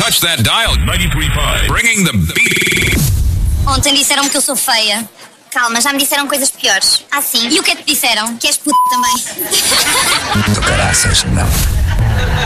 touch that dial. 93.5. Bringing the beat. Ontem disseram-me que eu sou feia. Calma, já me disseram coisas piores. Ah, sim? E o que é que te disseram? Que és puta também. Do caraças, não.